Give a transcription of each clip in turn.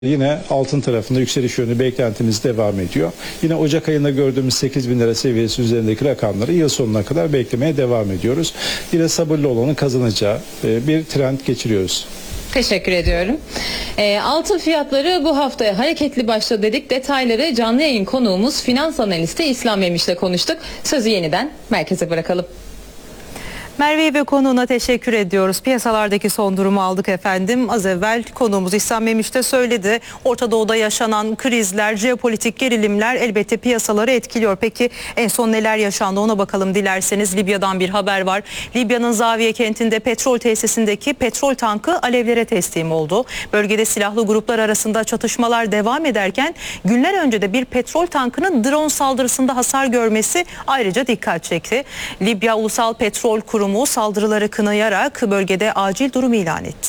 Yine altın tarafında yükseliş yönlü beklentimiz devam ediyor. Yine Ocak ayında gördüğümüz 8.000 lira seviyesi üzerindeki rakamları yıl sonuna kadar beklemeye devam ediyoruz. Yine sabırlı olanın kazanacağı bir trend geçiriyoruz. Teşekkür ediyorum. Altın fiyatları bu haftaya hareketli başladı dedik. Detayları canlı yayın konuğumuz finans analisti İslam Memiş'le konuştuk. Sözü yeniden merkeze bırakalım. Merve ve konuğuna teşekkür ediyoruz. Piyasalardaki son durumu aldık efendim. Az evvel konuğumuz İhsan Memiş de söyledi. Orta Doğu'da yaşanan krizler, jeopolitik gerilimler elbette piyasaları etkiliyor. Peki en son neler yaşandı ona bakalım dilerseniz. Libya'dan bir haber var. Libya'nın Zaviye kentinde petrol tesisindeki petrol tankı alevlere teslim oldu. Bölgede silahlı gruplar arasında çatışmalar devam ederken günler önce de bir petrol tankının drone saldırısında hasar görmesi ayrıca dikkat çekti. Libya Ulusal Petrol Kurumu saldırıları kınayarak bölgede acil durum ilan etti.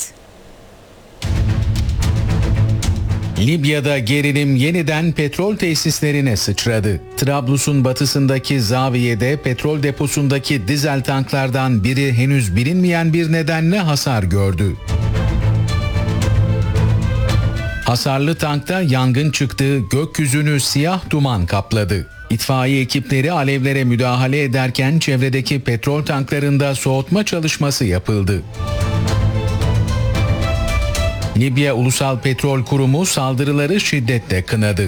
Libya'da gerilim yeniden petrol tesislerine sıçradı. Trablus'un batısındaki Zaviye'de petrol deposundaki dizel tanklardan biri henüz bilinmeyen bir nedenle hasar gördü. Hasarlı tankta yangın çıktı, gökyüzünü siyah duman kapladı. İtfaiye ekipleri alevlere müdahale ederken çevredeki petrol tanklarında soğutma çalışması yapıldı. Libya Ulusal Petrol Kurumu saldırıları şiddetle kınadı.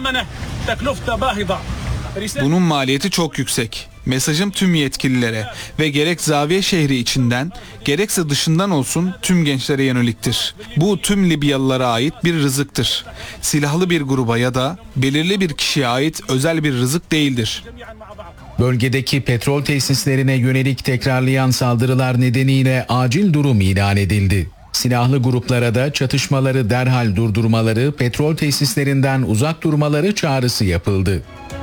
Bunun maliyeti çok yüksek. Mesajım tüm yetkililere ve gerek Zaviye şehri içinden gerekse dışından olsun tüm gençlere yöneliktir. Bu tüm Libyalılara ait bir rızıktır. Silahlı bir gruba ya da belirli bir kişiye ait özel bir rızık değildir. Bölgedeki petrol tesislerine yönelik tekrarlayan saldırılar nedeniyle acil durum ilan edildi. Silahlı gruplara da çatışmaları derhal durdurmaları, petrol tesislerinden uzak durmaları çağrısı yapıldı.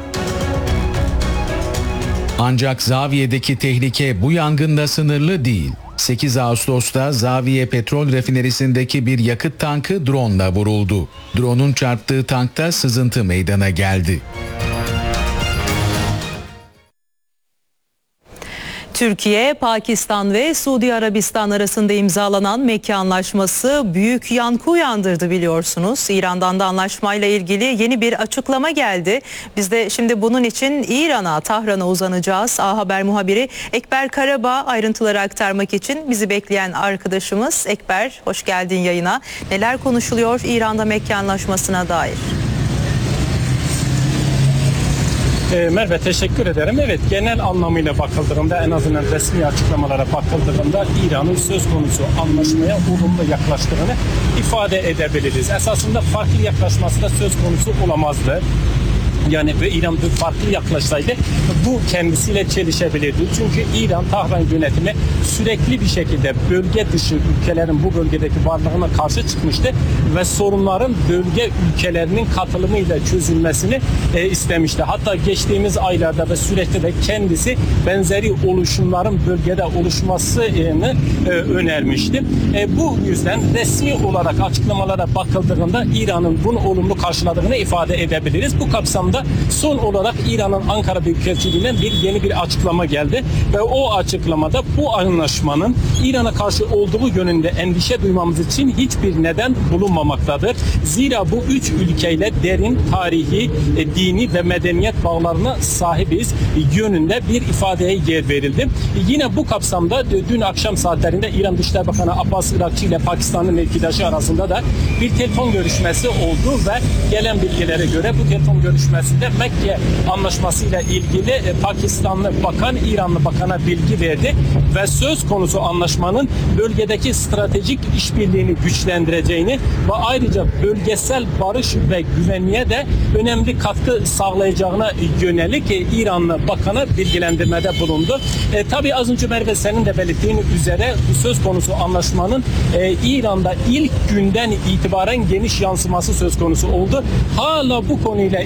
Ancak Zaviye'deki tehlike bu yangında sınırlı değil. 8 Ağustos'ta Zaviye petrol rafinerisindeki bir yakıt tankı drone'la vuruldu. Drone'un çarptığı tankta sızıntı meydana geldi. Türkiye, Pakistan ve Suudi Arabistan arasında imzalanan Mekke Anlaşması büyük yankı uyandırdı biliyorsunuz. İran'dan da anlaşmayla ilgili yeni bir açıklama geldi. Biz de şimdi bunun için İran'a, Tahran'a uzanacağız. A Haber muhabiri Ekber Karabağ ayrıntıları aktarmak için bizi bekleyen arkadaşımız. Ekber, hoş geldin yayına. Neler konuşuluyor İran'da Mekke Anlaşması'na dair? Merve, teşekkür ederim. Evet, genel anlamıyla bakıldığında, en azından resmi açıklamalara bakıldığında İran'ın söz konusu anlaşmaya olumlu yaklaştığını ifade edebiliriz. Esasında farklı yaklaşması da söz konusu olamazdı. Yani ve İran bir farklı yaklaşsaydı bu kendisiyle çelişebilirdi. Çünkü İran, Tahran yönetimi sürekli bir şekilde bölge dışı ülkelerin bu bölgedeki varlığına karşı çıkmıştı ve sorunların bölge ülkelerinin katılımıyla çözülmesini istemişti. Hatta geçtiğimiz aylarda ve süreçte de kendisi benzeri oluşumların bölgede oluşmasını önermişti. Bu yüzden resmi olarak açıklamalara bakıldığında İran'ın bunu olumlu karşıladığını ifade edebiliriz. Bu kapsamda son olarak İran'ın Ankara Büyükelçiliğinden yeni bir açıklama geldi ve o açıklamada bu anlaşmanın İran'a karşı olduğu yönünde endişe duymamız için hiçbir neden bulunmamaktadır. Zira bu üç ülkeyle derin tarihi, dini ve medeniyet bağlarına sahibiz yönünde bir ifadeye yer verildi. Yine bu kapsamda dün akşam saatlerinde İran Dışişleri Bakanı Abbas Irakçı ile Pakistan'ın mevkidaşı arasında da bir telefon görüşmesi oldu ve gelen bilgilere göre bu telefon görüşmesinde Mekke Anlaşması'yla ilgili Pakistanlı bakan İranlı bakana bilgi verdi ve söz konusu anlaşmanın bölgedeki stratejik işbirliğini güçlendireceğini ve ayrıca bölgesel barış ve güvenliğe de önemli katkı sağlayacağına yönelik İranlı bakana bilgilendirmede bulundu. Tabii az önce Merve senin de belirttiğin üzere bu söz konusu anlaşmanın İran'da ilk günden itibaren geniş yansıması söz konusu oldu. Hala bu konuyla ilgili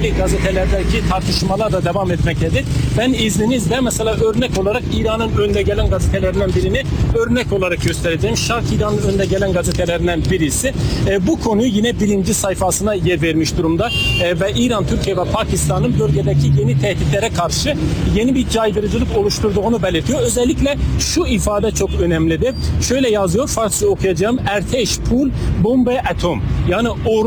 çeşitli gazetelerdeki tartışmalar da devam etmektedir. Ben izninizle mesela örnek olarak İran'ın önde gelen gazetelerinden birini örnek olarak göstereceğim. Şark İran'ın önde gelen gazetelerinden birisi. Bu konuyu yine birinci sayfasına yer vermiş durumda. Ve İran, Türkiye ve Pakistan'ın bölgedeki yeni tehditlere karşı yeni bir caydırıcılık oluşturduğunu belirtiyor. Özellikle şu ifade çok önemlidir. Şöyle yazıyor, Farsça okuyacağım. Erteş pul bombe atom. Yani